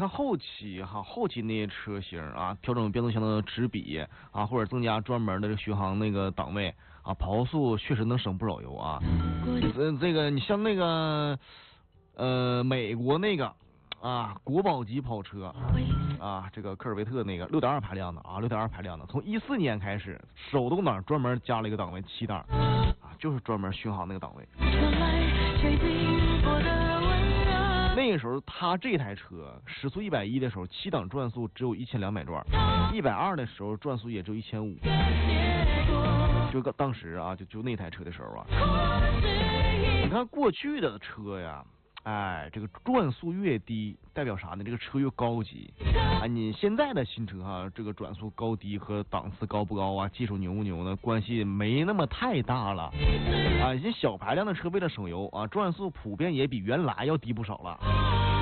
看后期那些车型啊，调整变速箱的齿比啊，或者增加专门的这个巡航那个档位啊，跑速确实能省不少油啊。这个你像那个美国那个啊国宝级跑车啊，这个科尔维特那个6.2排量的啊，6.2排量的，从14年开始，手动挡专门加了一个档位7档啊，就是专门巡航那个档位。那个时候，他这台车时速110的时候，7档转速只有1200转，120的时候转速也只有1500。就当时啊，就那台车的时候啊，你看过去的车呀，哎，这个转速越低，代表啥呢？这个车越高级啊。你现在的新车啊，这个转速高低和档次高不高啊，技术牛不牛呢，关系没那么太大了啊。一些小排量的车为了省油啊，转速普遍也比原来要低不少了。